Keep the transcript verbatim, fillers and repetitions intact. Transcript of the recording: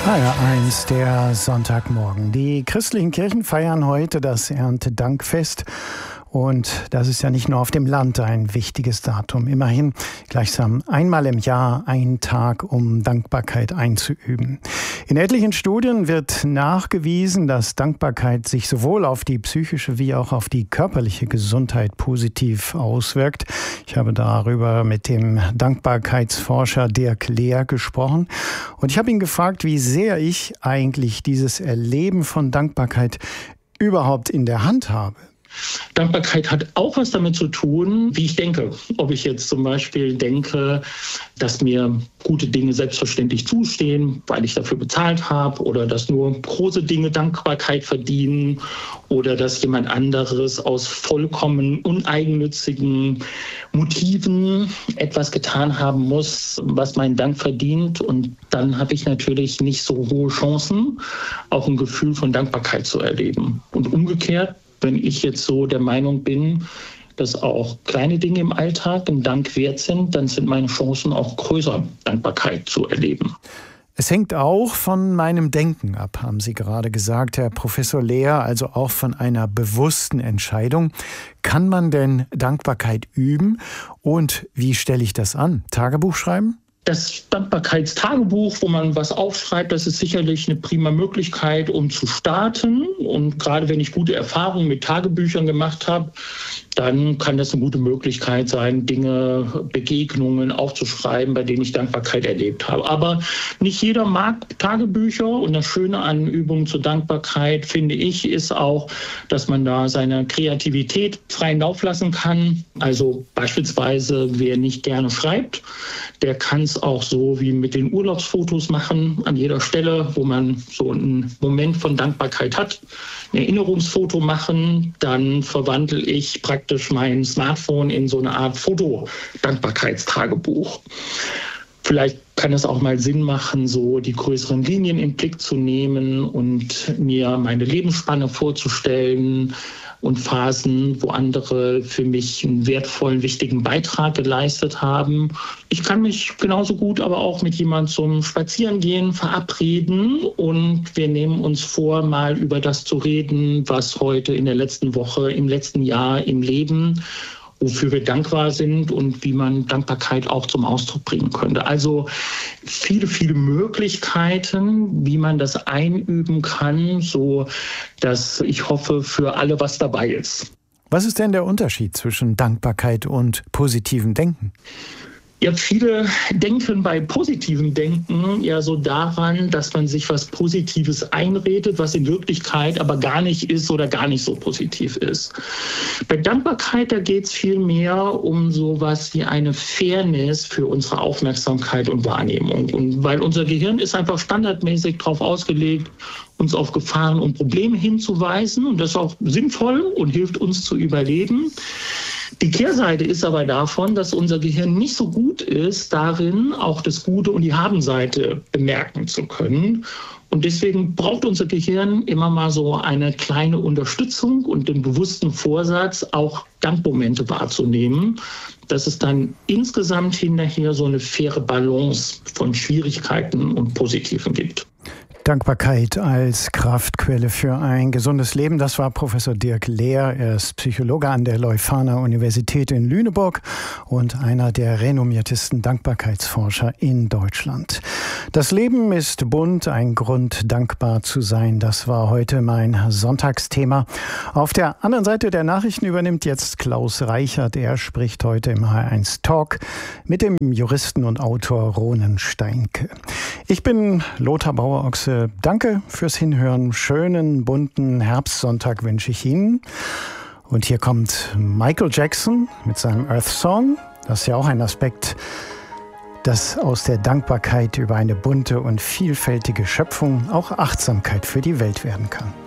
H R eins, der Sonntagmorgen. Die christlichen Kirchen feiern heute das Erntedankfest. Und das ist ja nicht nur auf dem Land ein wichtiges Datum. Immerhin gleichsam einmal im Jahr ein Tag, um Dankbarkeit einzuüben. In etlichen Studien wird nachgewiesen, dass Dankbarkeit sich sowohl auf die psychische wie auch auf die körperliche Gesundheit positiv auswirkt. Ich habe darüber mit dem Dankbarkeitsforscher Dirk Lehr gesprochen. Und ich habe ihn gefragt, wie sehr ich eigentlich dieses Erleben von Dankbarkeit überhaupt in der Hand habe. Dankbarkeit hat auch was damit zu tun, wie ich denke. Ob ich jetzt zum Beispiel denke, dass mir gute Dinge selbstverständlich zustehen, weil ich dafür bezahlt habe, oder dass nur große Dinge Dankbarkeit verdienen, oder dass jemand anderes aus vollkommen uneigennützigen Motiven etwas getan haben muss, was meinen Dank verdient. Und dann habe ich natürlich nicht so hohe Chancen, auch ein Gefühl von Dankbarkeit zu erleben. Und umgekehrt, wenn ich jetzt so der Meinung bin, dass auch kleine Dinge im Alltag einen Dank wert sind, dann sind meine Chancen auch größer, Dankbarkeit zu erleben. Es hängt auch von meinem Denken ab, haben Sie gerade gesagt, Herr Professor Lehr, also auch von einer bewussten Entscheidung. Kann man denn Dankbarkeit üben? Und wie stelle ich das an? Tagebuch schreiben? Das Dankbarkeitstagebuch, wo man was aufschreibt, das ist sicherlich eine prima Möglichkeit, um zu starten. Und gerade wenn ich gute Erfahrungen mit Tagebüchern gemacht habe, dann kann das eine gute Möglichkeit sein, Dinge, Begegnungen aufzuschreiben, bei denen ich Dankbarkeit erlebt habe. Aber nicht jeder mag Tagebücher. Und das Schöne an Übungen zur Dankbarkeit, finde ich, ist auch, dass man da seine Kreativität freien Lauf lassen kann. Also beispielsweise, wer nicht gerne schreibt, der kann es auch so wie mit den Urlaubsfotos machen, an jeder Stelle, wo man so einen Moment von Dankbarkeit hat, ein Erinnerungsfoto machen, dann verwandle ich praktisch mein Smartphone in so eine Art Foto-Dankbarkeitstagebuch. Vielleicht kann es auch mal Sinn machen, so die größeren Linien im Blick zu nehmen und mir meine Lebensspanne vorzustellen und Phasen, wo andere für mich einen wertvollen, wichtigen Beitrag geleistet haben. Ich kann mich genauso gut aber auch mit jemandem zum Spazierengehen verabreden und wir nehmen uns vor, mal über das zu reden, was heute in der letzten Woche, im letzten Jahr im Leben, wofür wir dankbar sind und wie man Dankbarkeit auch zum Ausdruck bringen könnte. Also viele, viele Möglichkeiten, wie man das einüben kann, so dass ich hoffe, für alle was dabei ist. Was ist denn der Unterschied zwischen Dankbarkeit und positivem Denken? Ja, viele denken bei positivem Denken ja so daran, dass man sich was Positives einredet, was in Wirklichkeit aber gar nicht ist oder gar nicht so positiv ist. Bei Dankbarkeit, da geht es viel mehr um sowas wie eine Fairness für unsere Aufmerksamkeit und Wahrnehmung. Und weil unser Gehirn ist einfach standardmäßig darauf ausgelegt, uns auf Gefahren und Probleme hinzuweisen. Und das ist auch sinnvoll und hilft uns zu überleben. Die Kehrseite ist aber davon, dass unser Gehirn nicht so gut ist, darin auch das Gute und die Habenseite bemerken zu können. Und deswegen braucht unser Gehirn immer mal so eine kleine Unterstützung und den bewussten Vorsatz, auch Dankmomente wahrzunehmen, dass es dann insgesamt hinterher so eine faire Balance von Schwierigkeiten und Positiven gibt. Dankbarkeit als Kraftquelle für ein gesundes Leben. Das war Professor Dirk Lehr. Er ist Psychologe an der Leuphana Universität in Lüneburg und einer der renommiertesten Dankbarkeitsforscher in Deutschland. Das Leben ist bunt, ein Grund, dankbar zu sein. Das war heute mein Sonntagsthema. Auf der anderen Seite der Nachrichten übernimmt jetzt Klaus Reichert. Er spricht heute im H R eins Talk mit dem Juristen und Autor Ronen Steinke. Ich bin Lothar Bauer-Ochse. Danke fürs Hinhören. Schönen, bunten Herbstsonntag wünsche ich Ihnen. Und hier kommt Michael Jackson mit seinem Earth Song. Das ist ja auch ein Aspekt, das aus der Dankbarkeit über eine bunte und vielfältige Schöpfung auch Achtsamkeit für die Welt werden kann.